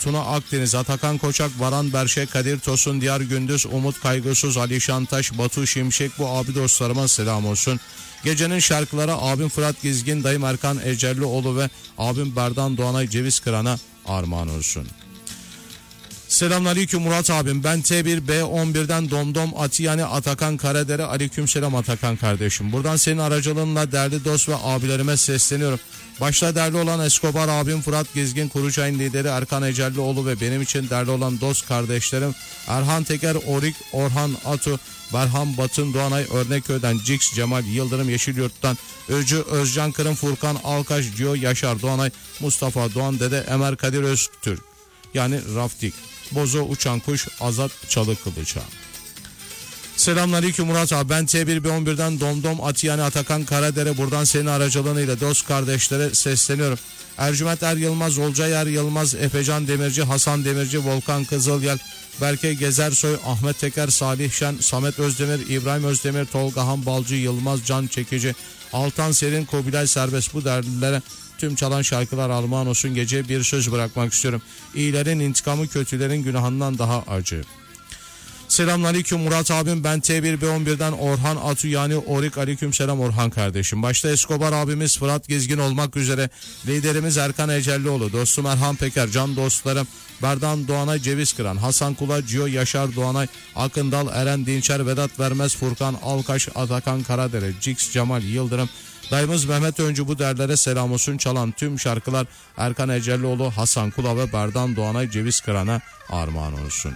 Tuna Akdeniz, Atakan Koçak, Varan Berşe, Kadir Tosun, Diyar Gündüz, Umut Kaygısız, Ali Şantaş, Batu Şimşek, bu abi dostlarıma selam olsun. Gecenin şarkıları abim Fırat Gizgin, dayım Erkan Ecellioğlu ve abim Berdan Doğanay Ceviz Kıran'a armağan olsun. Selamünaleyküm Murat abim, ben T1B11'den Domdom Atiyani Atakan Karadere. Aleykümselam Atakan kardeşim. Buradan senin aracılığınla değerli dost ve abilerime sesleniyorum. Başta değerli olan Escobar abim Fırat Gizgin, Kuruçay'ın lideri Erkan Ecellioğlu ve benim için değerli olan dost kardeşlerim Erhan Teker, Orik, Orhan Atu, Berhan Batın, Doğanay Örnekköy'den Cix, Cemal Yıldırım Yeşilyurt'tan Öcü, Özcan Kırım, Furkan Alkaş, Cio Yaşar Doğanay, Mustafa Doğan Dede, Emer Kadir Öztürk yani Raftik, Bozo Uçan Kuş, Azat Çalıkılıç'a. Selamünaleyküm Murat abi, ben T1B11'den Domdom Atiyani Atakan Karadere. Buradan senin aracılığıyla dost kardeşlere sesleniyorum. Ercüment Er Yılmaz, Olcay Er Yılmaz, Efecan Demirci, Hasan Demirci, Volkan Kızılyel, Berke Gezersoy, Ahmet Teker, Salih Şen, Samet Özdemir, İbrahim Özdemir, Tolga Han Balcı, Yılmaz Can Çekici, Altan Serin, Kubilay Serbest, bu derlilere tüm çalan şarkılar armağan olsun. Geceye bir söz bırakmak istiyorum. İyilerin intikamı kötülerin günahından daha acı. Selamünaleyküm Murat abim, ben T1B11'den Orhan Atu yani Orik. Aleykümselam Orhan kardeşim. Başta Escobar abimiz Fırat Gizgin olmak üzere liderimiz Erkan Ecellioğlu, dostum Erhan Peker, can dostlarım Berdan Doğanay Ceviz Kıran, Hasan Kula, Cio Yaşar Doğanay, Akındal, Eren Dinçer, Vedat Vermez, Furkan Alkaş, Atakan Karadere, Cix, Cemal Yıldırım, dayımız Mehmet Öncü, bu derlere selam olsun. Çalan tüm şarkılar Erkan Ecellioğlu, Hasan Kula ve Berdan Doğanay Ceviz Kıran'a armağan olsun.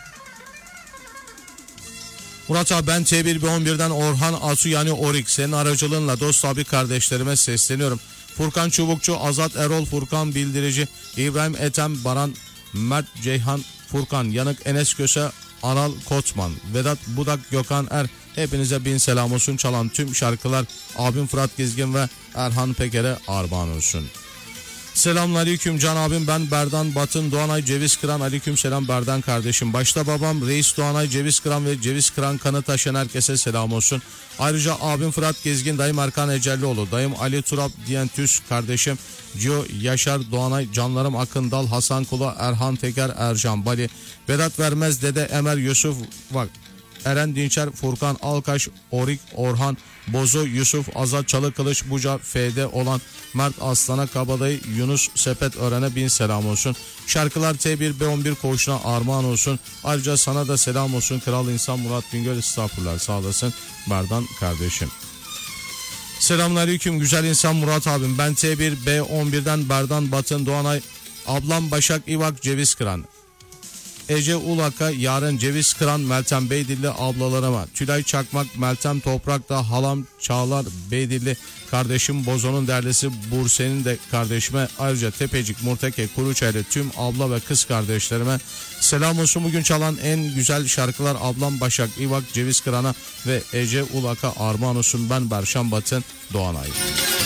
Murat abi, ben T1B11'den Orhan Asu yani Orik, senin aracılığınla dost abi kardeşlerime sesleniyorum. Furkan Çubukçu, Azat Erol, Furkan Bildirici, İbrahim Ethem, Baran, Mert Ceyhan, Furkan Yanık, Enes Köse, Anal Kotman, Vedat Budak, Gökhan Er, hepinize bin selam olsun. Çalan tüm şarkılar abim Fırat Gizgin ve Erhan Peker'e armağan olsun. Selamünaleyküm can abim, ben Berdan Batın Doğanay Ceviz Kıran. Aleykümselam Berdan kardeşim. Başta babam Reis Doğanay Ceviz Kıran ve Ceviz Kıran kanı taşıyan herkese selam olsun. Ayrıca abim Fırat Gezgin, dayım Erkan Ecellioğlu, dayım Ali Turap Diyentüs kardeşim Cio Yaşar Doğanay, canlarım Akındal, Hasan Kula, Erhan Teker, Ercan Bali, Vedat Vermez, Dede Emer Yusuf Vak, Eren Dinçer, Furkan Alkaş, Orik, Orhan, Bozo, Yusuf, Azat Çalıkılıç, Buca, F'de olan Mert Aslan'a, Kabadayı, Yunus Sepet Ören'e bin selam olsun. Şarkılar T1B11 koğuşuna armağan olsun. Ayrıca sana da selam olsun kral insan Murat Bingöl, estağfurullah, sağ olasın Berdan kardeşim. Selamünaleyküm güzel insan Murat abim, ben T1B11'den Berdan Batın Doğanay, ablam Başak İvak Ceviz Kıran, Ece Ulak'a, Yarın Ceviz Kıran, Meltem Beydilli ablalarıma, Tülay Çakmak, Meltem Toprak'ta, halam Çağlar Beydilli, kardeşim Bozo'nun derlisi Burse'nin de kardeşime, ayrıca Tepecik, Murteke, Kuruçaylı tüm abla ve kız kardeşlerime selam olsun. Bugün çalan en güzel şarkılar ablam Başak İvak Ceviz Kıran'a ve Ece Ulak'a armağan olsun. Ben Berşan Batın Doğanay.